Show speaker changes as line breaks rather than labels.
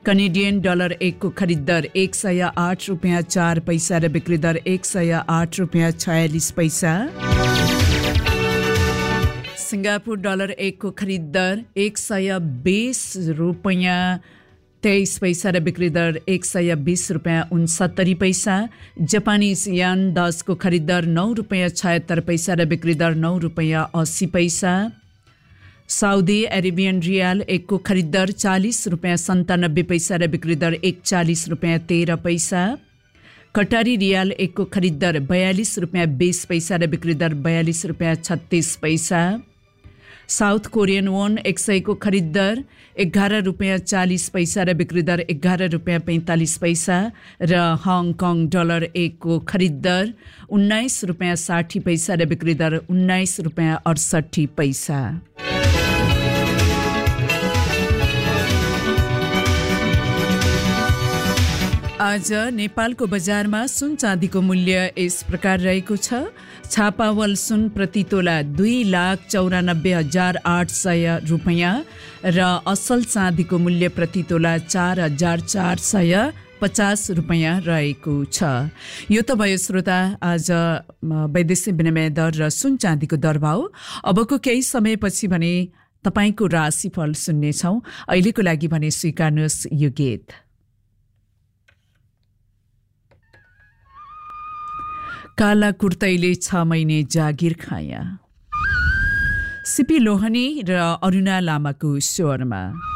Canadian dollar 1 को खरिद दर 108 रुपैयाँ 4 पैसा र बिक्री दर 108 रुपैयाँ 46 पैसा। सिंगापुर डलर 1 को खरिद दर 120 रुपैयाँ 23 पैसा र बिक्री दर 120 रुपैयाँ 69 पैसा। जापानीज यान 10 को खरिद दर 9 रुपैयाँ 76 पैसा र बिक्री दर 9 रुपैयाँ 80 पैसा। साउदी अरेबियन रियाल 1 को खरिद दर 40 रुपैयाँ 97 पैसा र बिक्री दर 41 रुपैयाँ 13 पैसा। कटारी रियाल 1 को खरिद दर 42 रुपैयाँ 20 पैसा र बिक्री दर 42 रुपैयाँ 36 पैसा। साउथ कोरियन वोन 100 को खरिद दर 11 रुपैयाँ 40 पैसा र बिक्री दर 11 रुपैयाँ 45 पैसा र हङकङ डलर 1 को खरिद दर 19 रुपैयाँ 60 पैसा र बिक्री दर 19 रुपैयाँ 68 पैसा। आज नेपालको बजारमा सुन चाँदीको मूल्य यस प्रकार रहेको छ। छापावल सुन प्रति तोला 2,94,800 रुपैयाँ र असल चाँदीको मूल्य प्रति तोला 4,450 रुपैयाँ रहेको छ। यो त भयो श्रोता आज वैदेशिक विनिमय दर र सुन चाँदीको दरभाव। अबको केही समयपछि भने तपाईको राशिफल सुन्नेछौँ। अहिलेको लागि भने स्वीकार्नुहोस् यो गीत। काला कुर्तैले 6 महिने जागिर खाया, सिपी लोहनी र अरुणा लामाको स्वरमा।